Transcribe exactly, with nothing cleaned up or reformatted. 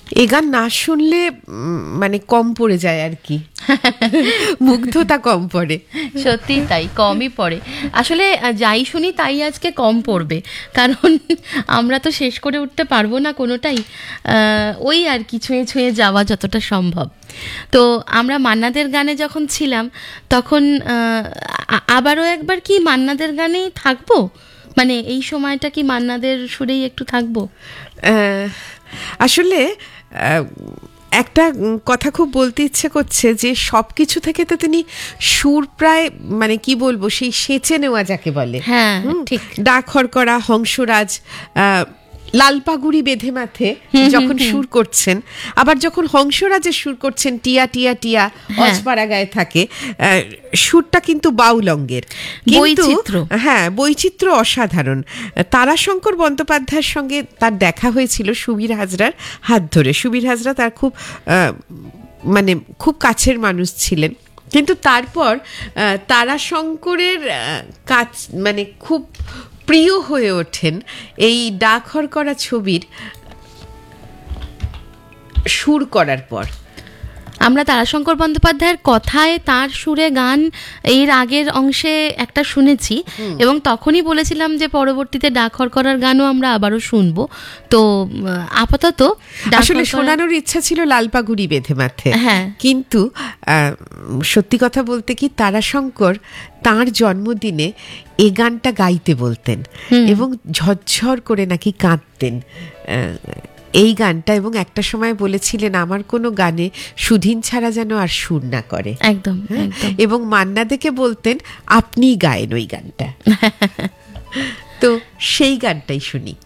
এই গান না শুনলে মানে কম পড়ে যায় আর কি, মুগ্ধতা কম পড়ে। সত্যি তাই, কমই পড়ে আসলে। যাই শুনি তাই আজকে কম পড়বে, কারণ আমরা তো শেষ করে উঠতে পারবো না কোনোটাই। ওই আর কি ছুঁয়ে ছুঁয়ে যাওয়া যতটা সম্ভব। তো আমরা মান্নাদের গানে যখন ছিলাম তখন আবারও একবার কি মান্নাদের গানেই থাকবো, মানে এই সময়টা কি মান্নাদের সুরেই একটু থাকবো? আসলে একটা কথা খুব বলতে ইচ্ছে করছে যে সব কিছু থেকে তো তিনি সুর প্রায় মানে কি বলবো সেই সেচে নেওয়া যাকে বলে। হ্যাঁ ঠিক। ডাক হরকরা, হংসরাজ, লালপাগুড়ি বেঁধে মাথে যখন সুর করছেন, আবার যখন হংসরাজের সুর করছেন টিয়া টিয়া টিয়া অজপাড়া গায়ে থাকে, সুরটা কিন্তু বাউল অঙ্গের, বৈচিত্র্য। হ্যাঁ বৈচিত্র্য অসাধারণ। তারাশঙ্কর বন্দ্যোপাধ্যায়ের সঙ্গে তার দেখা হয়েছিল সুবীর হাজরার হাত ধরে। সুবীর হাজরা তার খুব মানে খুব কাছের মানুষ ছিলেন, কিন্তু তারপর তারাশঙ্করের কাছ মানে খুব প্রিয় হয়ে ওঠেন এই ডাক হরকরা ছবির সুর করার পর। আমরা তারাশঙ্কর বন্দ্যোপাধ্যায়ের কথায় তার সুরে গান এর আগের অংশে একটা শুনেছি, এবং তখনই বলেছিলাম যে পরবর্তীতে ডাক হরকরার গানও আমরা আবারও শুনবো। তো আপাতত আসলে শোনানোর ইচ্ছা ছিল লালপাগুড়ি বেঁধে মাথে, হ্যাঁ, কিন্তু সত্যি কথা বলতে কি তারাশঙ্কর তাঁর জন্মদিনে এই গানটা গাইতে বলতেন এবং ঝরঝর করে নাকি কাঁদতেন এই গানটা, এবং একটা সময় বলেছিলেন আমার কোনো গানে সুধীন ছাড়া যেন আর সুর না করে। একদম, এবং মান্না দেকে বলতেন আপনি গায়েন ওই গানটা। তো সেই গানটাই শুনি।